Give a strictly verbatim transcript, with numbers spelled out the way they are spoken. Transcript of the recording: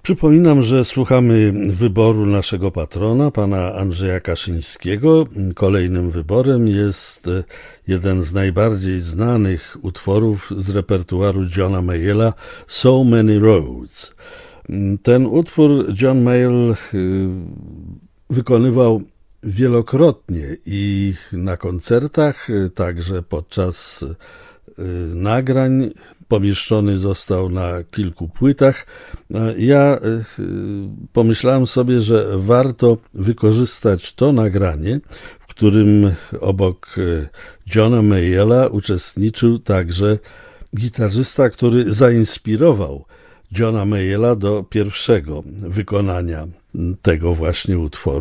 Przypominam, że słuchamy wyboru naszego patrona, pana Andrzeja Kaszyńskiego. Kolejnym wyborem jest jeden z najbardziej znanych utworów z repertuaru Johna Mayalla, So Many Roads. Ten utwór John Mayall wykonywał wielokrotnie i na koncertach, także podczas nagrań. Pomieszczony został na kilku płytach. Ja pomyślałem sobie, że warto wykorzystać to nagranie, w którym obok Johna Mayalla uczestniczył także gitarzysta, który zainspirował Johna Mayalla do pierwszego wykonania tego właśnie utworu.